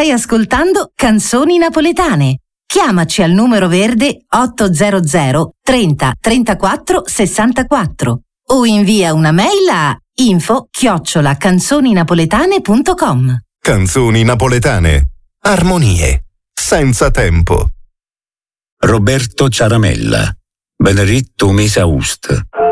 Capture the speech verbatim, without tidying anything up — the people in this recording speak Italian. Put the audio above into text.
Stai ascoltando Canzoni Napoletane. Chiamaci al numero verde ottocento trenta trentaquattro sessantaquattro o invia una mail a info chiocciola canzoninapoletane punto com. Canzoni napoletane. Armonie. Senza tempo. Roberto Ciaramella. Benedetto Mesaust.